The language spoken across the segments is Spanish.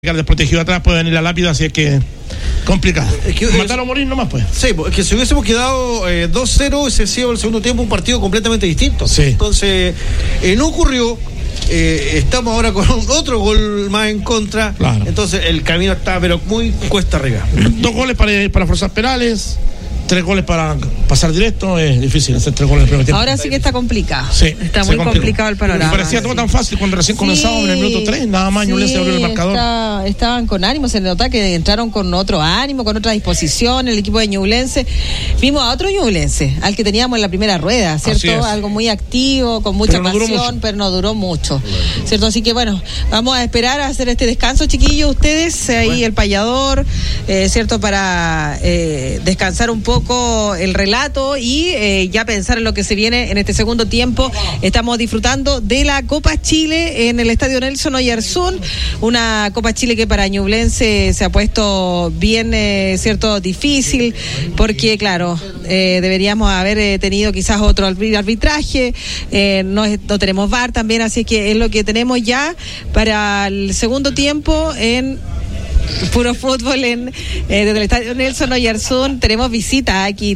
desprotegido atrás, puede venir la lápida, así es que complicado. Es que, matar o morir nomás, pues. Sí, es que si hubiésemos quedado 2-0, ese ha sido el segundo tiempo un partido completamente distinto. Sí. Entonces, no ocurrió. Estamos ahora con otro gol más en contra. Claro. Entonces, el camino está, pero muy cuesta arriba. 2 goles para forzar penales. 3 goles para pasar directo, es difícil hacer 3 goles en el primer tiempo. Ahora sí que está complicado. Sí, está muy complicado el panorama. Me parecía todo tan fácil cuando recién comenzamos en el minuto 3, nada más Ñublense abrió el marcador. Estaban con ánimo, se nota que entraron con otro ánimo, con otra disposición, el equipo de Ñublense. Vimos a otro Ñublense, al que teníamos en la primera rueda, ¿cierto? Algo muy activo, con mucha pasión, pero no duró mucho, ¿cierto? Así que bueno, vamos a esperar a hacer este descanso, chiquillos, ustedes, ahí el payador, ¿cierto? Para descansar un poco el relato y ya pensar en lo que se viene en este segundo tiempo. Estamos disfrutando de la Copa Chile en el Estadio Nelson Oyarzún, una Copa Chile que para Ñublense se ha puesto bien, cierto, difícil, porque claro, deberíamos haber tenido quizás otro arbitraje, no tenemos VAR también, así que es lo que tenemos ya para el segundo tiempo en Puro Fútbol desde el Estadio Nelson Oyarzún. Tenemos visita aquí,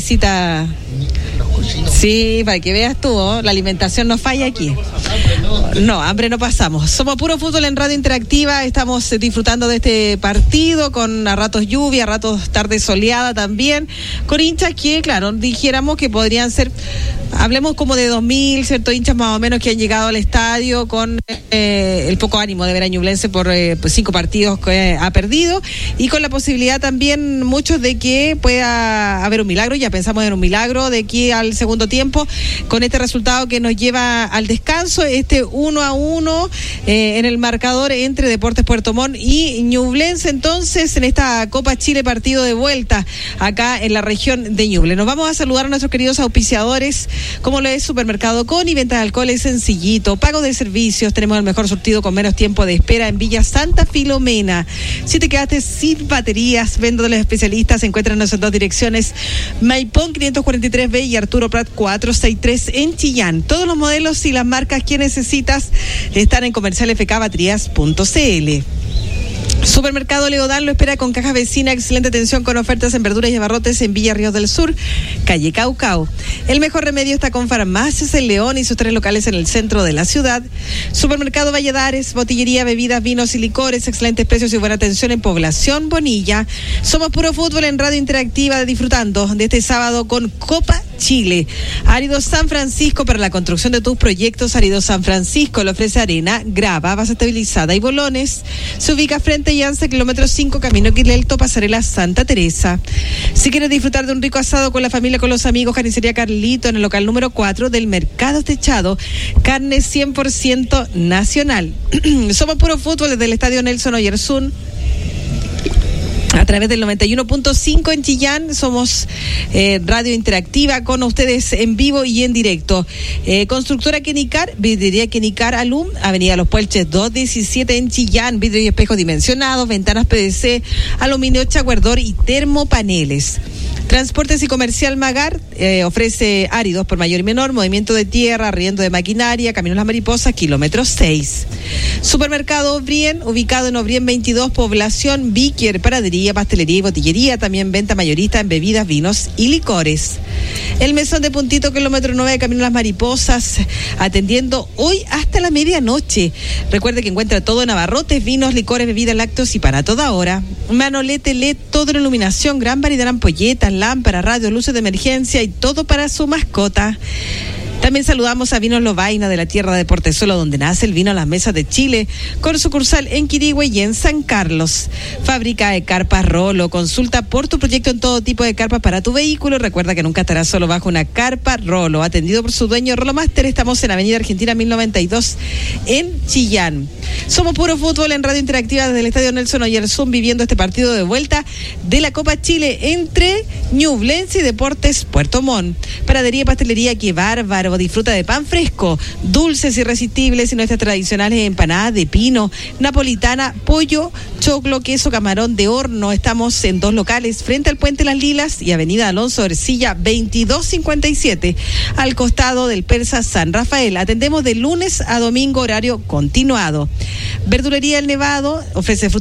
Sí, para que veas tú, la alimentación no falla aquí. No, hambre no pasamos. Somos Puro Fútbol en Radio Interactiva, estamos disfrutando de este partido con a ratos lluvia, a ratos tarde soleada también, con hinchas que, claro, dijéramos que podrían ser, hablemos como de 2.000, ¿cierto? Hinchas más o menos que han llegado al estadio con el poco ánimo de ver a Ñublense por 5 partidos que ha perdido, y con la posibilidad también muchos de que pueda haber un milagro. Ya pensamos en un milagro de aquí al segundo tiempo con este resultado que nos lleva al descanso, este 1-1 en el marcador entre Deportes Puerto Montt y Ñublense. Entonces, en esta Copa Chile, partido de vuelta acá en la región de Ñuble. Nos vamos a saludar a nuestros queridos auspiciadores, como lo es Supermercado Coni, venta de alcohol es sencillito, pago de servicios, tenemos el mejor surtido con menos tiempo de espera en Villa Santa Filomena. Si te quedaste sin baterías, vendo de los especialistas, se encuentran en nuestras 2 direcciones, Maipón 543B y Arturo Prat 463 en Chillán. Todos los modelos y las marcas que necesitas están en comercialfkbaterías.cl. Supermercado Leodán lo espera con caja vecina, excelente atención con ofertas en verduras y abarrotes en Villa Ríos del Sur, calle Caucao. El mejor remedio está con Farmacias El León y sus 3 locales en el centro de la ciudad. Supermercado Valladares, botillería, bebidas, vinos y licores, excelentes precios y buena atención en Población Bonilla. Somos Puro Fútbol en Radio Interactiva, disfrutando de este sábado con Copa Chile. Áridos San Francisco, para la construcción de tus proyectos. Áridos San Francisco le ofrece arena, grava, base estabilizada y bolones. Se ubica frente a Yance, kilómetro 5, camino Quilelto, pasarela Santa Teresa. Si quieres disfrutar de un rico asado con la familia, con los amigos, Carnicería Carlito en el local número 4 del Mercado Techado, carne 100% nacional. Somos Puro Fútbol desde el Estadio Nelson Oyarzún, a través del 91.5 en Chillán. Somos Radio Interactiva con ustedes en vivo y en directo. Constructora Kenicar, vidriería Kenicar Alum, Avenida Los Puelches 217 en Chillán, vidrio y espejos dimensionados, ventanas PVC, aluminio chaguardor y termopaneles. Transportes y Comercial Magar ofrece áridos por mayor y menor, movimiento de tierra, arriendo de maquinaria, Caminos Las Mariposas, kilómetro 6. Supermercado Obrien, ubicado en Obrien 22, Población Víquer, panadería, pastelería y botillería, también venta mayorista en bebidas, vinos y licores. El Mesón de Puntito, kilómetro 9, Caminos Las Mariposas, atendiendo hoy hasta la medianoche. Recuerde que encuentra todo en abarrotes, vinos, licores, bebidas, lácteos y para toda hora. Manolete LED, todo en iluminación, gran variedad de ampolletas, lámparas, radios, luces de emergencia y todo para su mascota. También saludamos a Vinos Lovaina de la tierra de Portezuelo, donde nace el vino a las mesas de Chile, con sucursal en Quirihue y en San Carlos. Fábrica de carpas Rolo, consulta por tu proyecto en todo tipo de carpas para tu vehículo. Recuerda que nunca estarás solo bajo una carpa Rolo, atendido por su dueño Rolo Master. Estamos en Avenida Argentina 1092 en Chillán. Somos Puro Fútbol en Radio Interactiva desde el Estadio Nelson Oyarzún, viviendo este partido de vuelta de la Copa Chile entre Ñublense y Deportes Puerto Montt. Panadería y pastelería, qué bárbaro Nuevo. Disfruta de pan fresco, dulces irresistibles y nuestras tradicionales empanadas de pino, napolitana, pollo, choclo, queso, camarón de horno. Estamos en 2 locales, frente al Puente Las Lilas y Avenida Alonso Ercilla 2257, al costado del Persa San Rafael. Atendemos de lunes a domingo, horario continuado. Verdulería El Nevado ofrece